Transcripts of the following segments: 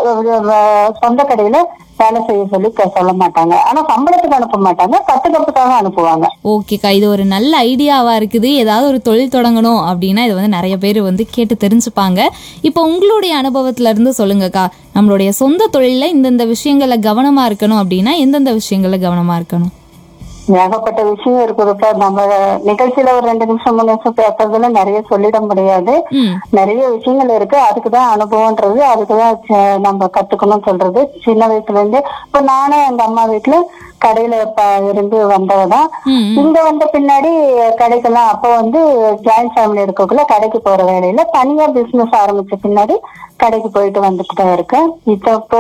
சொந்த கடையில வேலை செய்ய சொல்லி சொல்ல மாட்டாங்க. ஆனா சம்பளத்துக்கு அனுப்ப மாட்டாங்க, கத்துக்கிறதுக்காக அனுப்புவாங்க. ஓகேக்கா, இது ஒரு நல்ல ஐடியாவா இருக்குது. ஏதாவது ஒரு தொழில் தொடங்கணும் அப்படின்னா இது வந்து நிறைய பேர் வந்து கேட்டு தெரிஞ்சுப்பாங்க. இப்போ உங்களுடைய அனுபவத்துல இருந்து சொல்லுங்கக்கா, நம்மளுடைய சொந்த தொழில இந்தந்த விஷயங்கள்ல கவனமா இருக்கணும் அப்படின்னா எந்தெந்த விஷயங்கள்ல கவனமா இருக்கணும்? ஏகப்பட்ட விஷயம் இருக்குதுப்பா. நம்ம நிகழ்ச்சியில ஒரு 2 நிமிஷம் 3 நிமிஷம் பேசுறதுல நிறைய சொல்லிட முடியாது. நிறைய விஷயங்கள் இருக்கு. அதுக்குதான் அனுபவம்ன்றது, அதுக்குதான் நம்ம கத்துக்கணும் சொல்றது. சின்ன வயசுல இருந்து இப்ப நானே எங்க அம்மா வீட்டுல கடையில இருந்து வந்தவதான். இங்க வந்த பின்னாடி கடைக்கெல்லாம் அப்ப வந்து ஜாயிண்ட் ஃபேமிலி இருக்கக்குள்ள கடைக்கு போற வேலையில தனியா பிசினஸ் ஆரம்பிச்ச பின்னாடி கடைக்கு போயிட்டு வந்துட்டு தான் இருக்கேன். இப்போ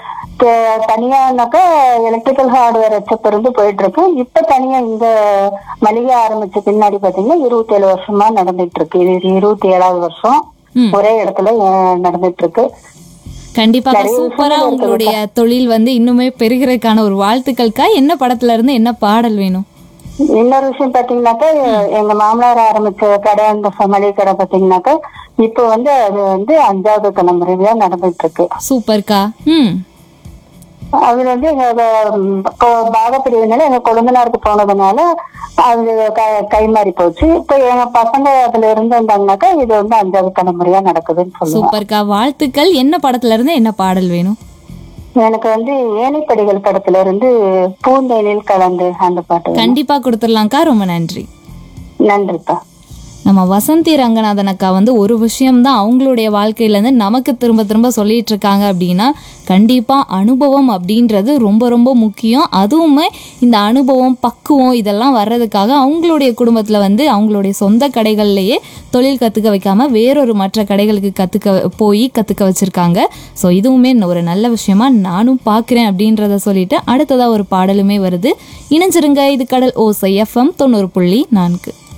தனியானாக்கா எலக்ட்ரிக்கல் ஹார்ட்வேர் இருந்து போயிட்டு இருக்கு. இப்ப தனியா இந்த மளிகை ஆரம்பிச்ச பின்னாடி பாத்தீங்கன்னா 27 வருஷமா நடந்துட்டு இருக்கு. இது 27வது வருஷம் ஒரே இடத்துல நடந்துட்டு இருக்கு. கண்டிப்பாக சூப்பரா உங்களுடைய தொழில் வந்து இன்னுமே பெருகிறதுக்கான ஒரு வாழ்த்துக்கள்க்கா. என்ன படத்துல இருந்து என்ன பாடல் வேணும்? இன்னொரு விஷயம் பாத்தீங்கன்னாக்கா, எங்க மாமனார் ஆரம்பிச்ச கடை, அந்த மளிகை கடை பாத்தீங்கன்னாக்கா இப்ப வந்து அது வந்து 5வது தலைமுறையா நடந்துட்டு இருக்கு. சூப்பர்க்கா. அது வந்து எங்க பாகப்பிரிவினால எங்க கொழுந்தனாருக்கு போனதுனால அது கை மாறி போச்சு. இப்ப எங்க பசங்க அதுல இருந்து வந்தாங்கன்னாக்கா இது வந்து 5வது தலைமுறையா நடக்குதுன்னு சொல்லுவாங்க. சூப்பர்க்கா, வாழ்த்துக்கள். என்ன படத்துல இருந்து என்ன பாடல் வேணும்? எனக்கு வந்து ஏனைப்படிகள் படத்துல இருந்து பூந்தேனில் கலந்து அந்த பாட்டு கண்டிப்பா கொடுத்துடலாம்க்கா. ரொம்ப நன்றி. நன்றிப்பா. நம்ம வசந்தி ரங்கநாதன் அக்கா வந்து ஒரு விஷயம்தான் அவங்களுடைய வாழ்க்கையிலேருந்து நமக்கு திரும்ப திரும்ப சொல்லிட்டு இருக்காங்க அப்படின்னா, கண்டிப்பாக அனுபவம் அப்படின்றது ரொம்ப ரொம்ப முக்கியம். அதுவுமே இந்த அனுபவம் பக்குவம் இதெல்லாம் வர்றதுக்காக அவங்களுடைய குடும்பத்தில் வந்து அவங்களுடைய சொந்த கடைகள்லேயே தொழில் கற்றுக்க வைக்காமல் வேறொரு மற்ற கடைகளுக்கு கற்றுக்க வச்சுருக்காங்க. ஸோ இதுவுமே ஒரு நல்ல விஷயமா நானும் பார்க்குறேன் அப்படின்றத சொல்லிட்டு அடுத்ததாக ஒரு பாடலுமே வருது. இணைஞ்சிருங்க. இது கடல் ஓசை FM 90.4.